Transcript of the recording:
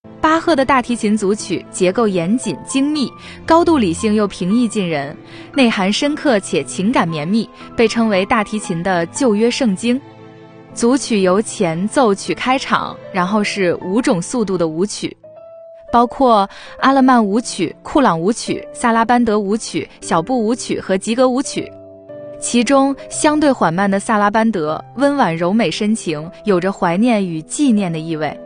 巴赫的大提琴组曲结构严谨精密，高度理性又平易近人，内涵深刻且情感绵密，被称为大提琴的旧约圣经。组曲由前奏曲开场，然后是5种速度的舞曲，包括阿勒曼舞曲、库朗舞曲、萨拉班德舞曲、小步舞曲和吉格舞曲。其中相对缓慢的萨拉班德温婉柔美深情，有着怀念与纪念的意味，